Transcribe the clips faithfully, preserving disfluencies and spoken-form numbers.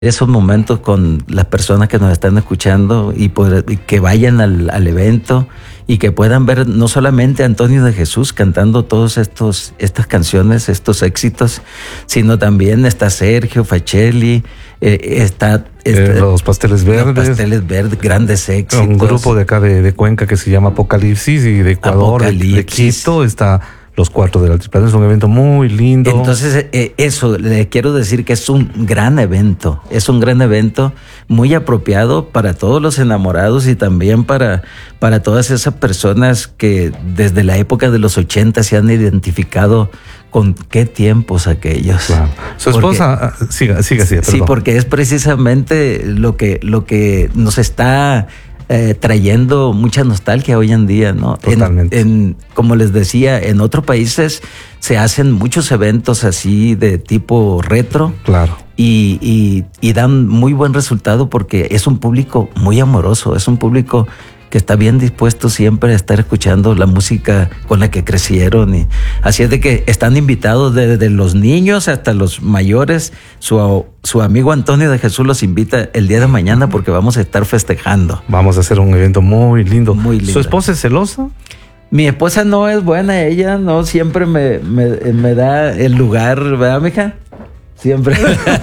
esos momentos con las personas que nos están escuchando y, poder, y que vayan al, al evento y que puedan ver no solamente a Antonio de Jesús cantando todos estos estas canciones, estos éxitos, sino también está Sergio Facelli, eh, está, está eh, los Pasteles Verdes, los Pasteles Verdes, grandes éxitos. Un grupo de acá de, de Cuenca que se llama Apocalipsis, y de Ecuador, de, de Quito está Los Cuatro del Altiplano. Es un evento muy lindo. Entonces, eh, eso, le quiero decir que es un gran evento. Es un gran evento muy apropiado para todos los enamorados y también para, para todas esas personas que desde la época de los ochenta se han identificado con qué tiempos aquellos. Claro. Su esposa, porque, siga, siga, siga, perdón. Sí, porque es precisamente lo que, lo que nos está... Eh, trayendo mucha nostalgia hoy en día, ¿no? Totalmente. En, en, como les decía, en otros países se hacen muchos eventos así de tipo retro. Claro. Y, y, y dan muy buen resultado porque es un público muy amoroso, es un público que está bien dispuesto siempre a estar escuchando la música con la que crecieron. Y así es de que están invitados desde los niños hasta los mayores. Su, su amigo Antonio de Jesús los invita el día de mañana porque vamos a estar festejando. Vamos a hacer un evento muy lindo. Muy lindo. ¿Su esposa es celosa? Mi esposa no es buena, ella no siempre me, me, me da el lugar, ¿verdad, mija? Siempre.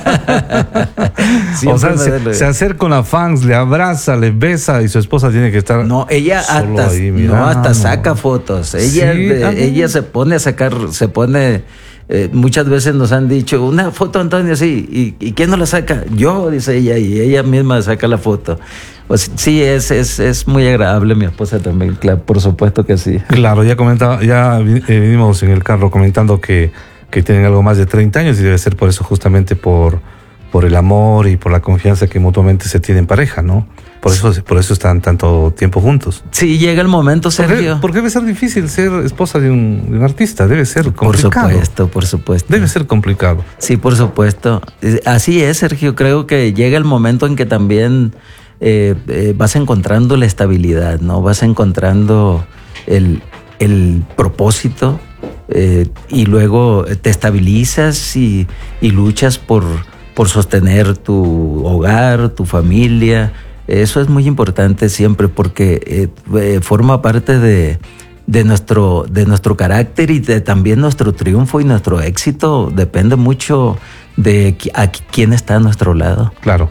Siempre o sea, se, se acerca con la fans, le abraza, le besa y su esposa tiene que estar. No, ella hasta, ahí, no, hasta saca fotos. Ella, sí, de, ella se pone a sacar, se pone. Eh, muchas veces nos han dicho una foto, Antonio, sí. ¿Y, y quién no la saca? Yo, dice ella, y ella misma saca la foto. Pues sí, es, es, es muy agradable mi esposa también, claro, por supuesto que sí. Claro, ya comentaba, ya eh, vinimos en el carro comentando que. que tienen algo más de treinta años y debe ser por eso, justamente por, por el amor y por la confianza que mutuamente se tiene en pareja, ¿no? Por eso, por eso están tanto tiempo juntos. Sí, llega el momento, Sergio. Porque, porque debe ser difícil ser esposa de un, de un artista, debe ser complicado. Por supuesto, por supuesto. Debe ser complicado. Sí, por supuesto. Así es, Sergio, creo que llega el momento en que también eh, eh, vas encontrando la estabilidad, ¿no? Vas encontrando el, el propósito. Eh, y luego te estabilizas y, y luchas por, por sostener tu hogar, tu familia. Eso es muy importante siempre porque eh, eh, forma parte de, de, nuestro, de nuestro carácter y de también nuestro triunfo y nuestro éxito. Depende mucho de a quién está a nuestro lado. Claro.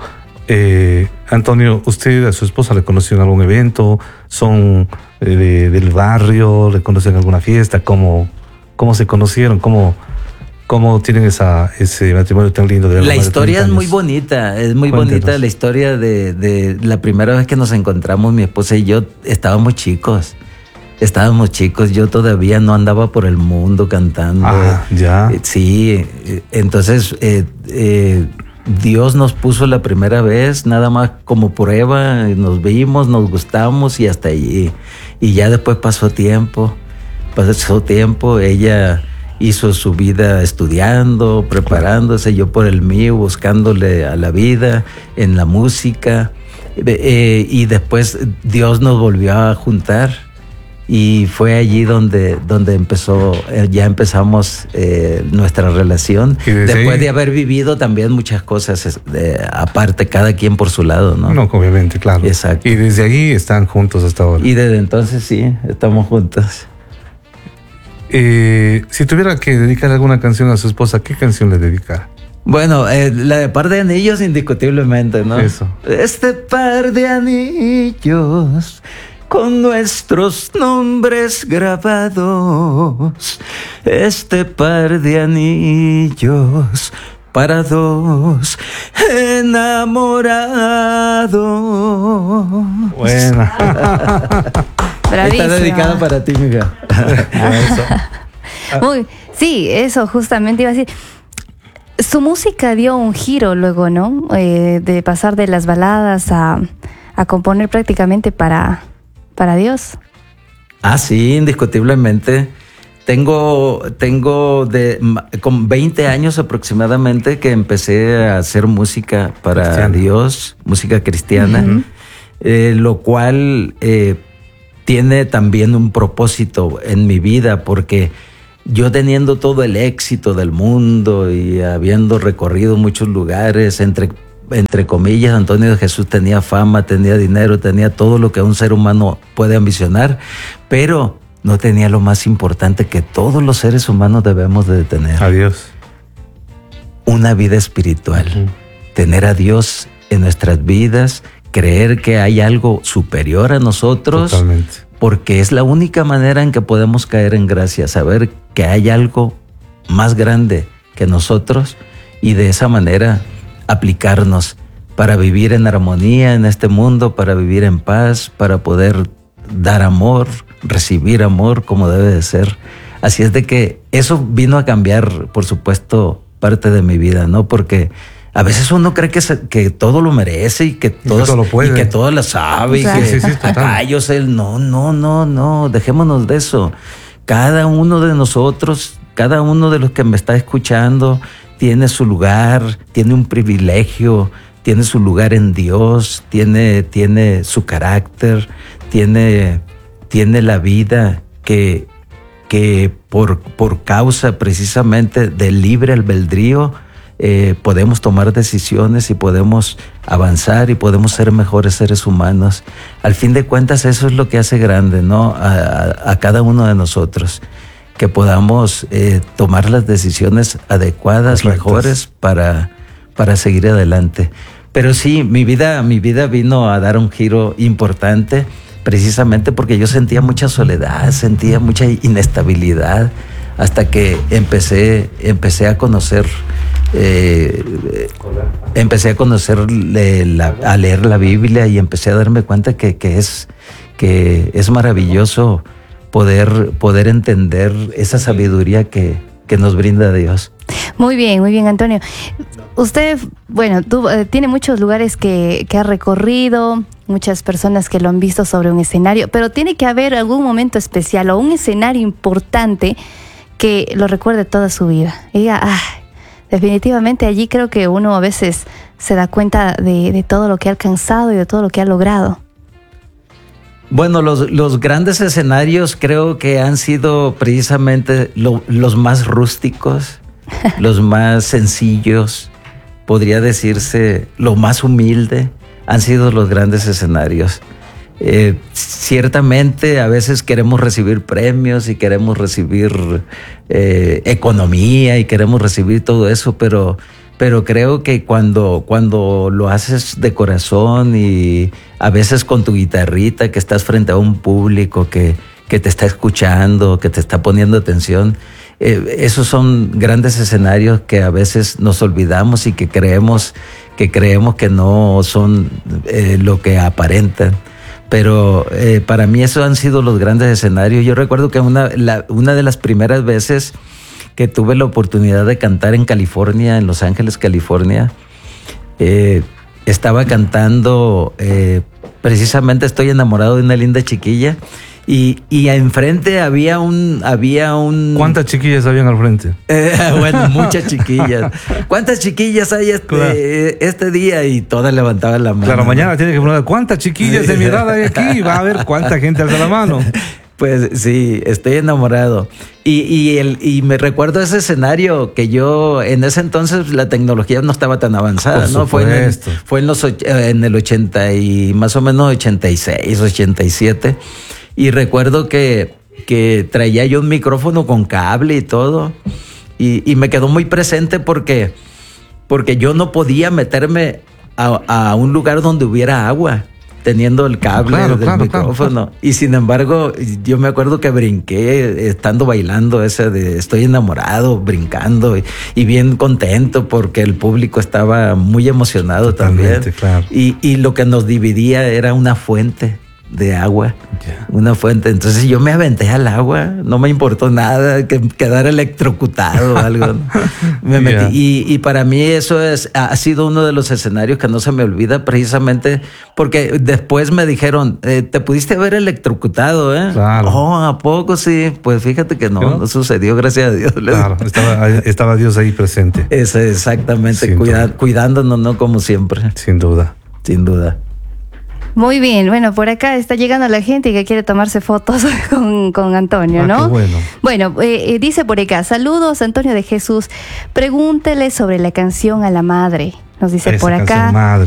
Eh, Antonio, ¿usted a su esposa le conoció en algún evento? ¿Son eh, de, del barrio? ¿Le conocen en alguna fiesta? ¿Cómo...? ¿Cómo se conocieron? ¿Cómo, cómo tienen esa, ese matrimonio tan lindo? De la historia es muy bonita, es muy Cuéntenos. bonita la historia de, de la primera vez que nos encontramos, mi esposa y yo estábamos chicos, estábamos chicos, yo todavía no andaba por el mundo cantando. Ah, ya. Sí, entonces eh, eh, Dios nos puso la primera vez, nada más como prueba, nos vimos, nos gustamos y hasta allí. Y ya después pasó tiempo. Pasó tiempo, ella hizo su vida estudiando, preparándose, yo por el mío, buscándole a la vida, en la música, eh, y después Dios nos volvió a juntar y fue allí donde, donde empezó, eh, ya empezamos eh, nuestra relación, después ahí, de haber vivido también muchas cosas eh, aparte, cada quien por su lado, ¿no? No, obviamente, claro. Exacto. Y desde allí están juntos hasta ahora. Y desde entonces sí, estamos juntos. Eh, si tuviera que dedicar alguna canción a su esposa, ¿qué canción le dedicara? Bueno, eh, la de Par de Anillos indiscutiblemente, ¿no? Eso. Este par de anillos con nuestros nombres grabados, este par de anillos para dos enamorados. Buena. Bravísima. Está dedicada para ti, mija. Muy, sí, eso justamente iba a decir. Su música dio un giro luego, ¿no? Eh, de pasar de las baladas a, a componer prácticamente para, para Dios. Ah, sí, indiscutiblemente. Tengo, tengo de, con veinte años aproximadamente que empecé a hacer música para cristiana. Dios, música cristiana, uh-huh. eh, lo cual eh, tiene también un propósito en mi vida, porque yo teniendo todo el éxito del mundo y habiendo recorrido muchos lugares, entre entre comillas, Antonio de Jesús tenía fama, tenía dinero, tenía todo lo que un ser humano puede ambicionar, pero no tenía lo más importante que todos los seres humanos debemos de tener. A Dios. Una vida espiritual. Uh-huh. Tener a Dios en nuestras vidas, creer que hay algo superior a nosotros. Totalmente. Porque es la única manera en que podemos caer en gracia, saber que hay algo más grande que nosotros y de esa manera aplicarnos para vivir en armonía en este mundo, para vivir en paz, para poder dar amor, recibir amor como debe de ser. Así es de que eso vino a cambiar, por supuesto, parte de mi vida, ¿no? Porque a veces uno cree que, se, que todo lo merece y que todo, todo lo puede. Y que todo lo sabe. Exacto. Y que, sí, sí, sí, acá yo sé, no, no, no, no, dejémonos de eso. Cada uno de nosotros, cada uno de los que me está escuchando, tiene su lugar, tiene un privilegio, tiene su lugar en Dios, tiene, tiene su carácter, tiene, tiene la vida que, que por, por causa precisamente del libre albedrío eh, podemos tomar decisiones y podemos avanzar y podemos ser mejores seres humanos. Al fin de cuentas eso es lo que hace grande, ¿no? a, a, a cada uno de nosotros, que podamos eh, tomar las decisiones adecuadas, correctas, mejores para, para seguir adelante. Pero sí, mi vida, mi vida vino a dar un giro importante precisamente porque yo sentía mucha soledad, sentía mucha inestabilidad, hasta que empecé, empecé a conocer, eh, empecé a conocer, la, a leer la Biblia y empecé a darme cuenta que, que, es, que es maravilloso poder, poder entender esa sabiduría que, que nos brinda Dios. Muy bien, muy bien, Antonio. Usted, bueno, tú, eh, tiene muchos lugares que, que ha recorrido, muchas personas que lo han visto sobre un escenario, pero tiene que haber algún momento especial o un escenario importante que lo recuerde toda su vida. Y diga, ah, definitivamente allí creo que uno a veces se da cuenta de, de todo lo que ha alcanzado y de todo lo que ha logrado. Bueno, los, los grandes escenarios creo que han sido precisamente lo, los más rústicos, los más sencillos, podría decirse lo más humilde, han sido los grandes escenarios. Eh, ciertamente a veces queremos recibir premios y queremos recibir eh, economía y queremos recibir todo eso, pero... Pero creo que cuando, cuando lo haces de corazón y a veces con tu guitarrita, que estás frente a un público que, que te está escuchando, que te está poniendo atención, eh, esos son grandes escenarios que a veces nos olvidamos y que creemos que, creemos que no son eh, lo que aparentan. Pero eh, para mí esos han sido los grandes escenarios. Yo recuerdo que una, la, una de las primeras veces que tuve la oportunidad de cantar en California, en Los Ángeles, California. Eh, estaba cantando, eh, precisamente estoy enamorado de una linda chiquilla, y, y enfrente había un, había un... ¿Cuántas chiquillas habían al frente? Eh, bueno, muchas chiquillas. ¿Cuántas chiquillas hay este, claro. este día? Y todas levantaban la mano. Claro, mañana tiene que preguntar, ¿cuántas chiquillas de mi edad hay aquí? Va a ver cuánta gente alza la mano. Pues sí, estoy enamorado. Y, y, el, y me recuerdo ese escenario que yo, en ese entonces la tecnología no estaba tan avanzada, Por ¿no? Fue en, el, fue en, los, en el ochenta y más o menos ochenta y seis, ochenta y siete. Y recuerdo que, que traía yo un micrófono con cable y todo. Y, y me quedó muy presente porque, porque yo no podía meterme a, a un lugar donde hubiera agua, teniendo el cable claro, del claro, micrófono. Claro, claro. Y sin embargo, yo me acuerdo que brinqué estando bailando ese de estoy enamorado, brincando y, y bien contento porque el público estaba muy emocionado. Totalmente, también. Claro. Y, y lo que nos dividía era una fuente de agua, yeah. una fuente. Entonces yo me aventé al agua, no me importó nada, que quedara electrocutado o algo. ¿no? Me metí. Yeah. Y, y para mí eso es, ha sido uno de los escenarios que no se me olvida, precisamente porque después me dijeron, eh, te pudiste haber electrocutado, ¿eh? Claro. Oh, ¿a poco sí? Pues fíjate que no, no, no sucedió, gracias a Dios. Claro, estaba, estaba Dios ahí presente. Es exactamente, cuida, cuidándonos, ¿no? Como siempre. Sin duda. Sin duda. Muy bien, bueno, por acá está llegando la gente que quiere tomarse fotos con, con Antonio, ah, ¿no? Qué bueno. Bueno, eh, eh, dice por acá, saludos Antonio de Jesús, pregúntele sobre la canción a la madre. nos dice Esa por canción acá. madre.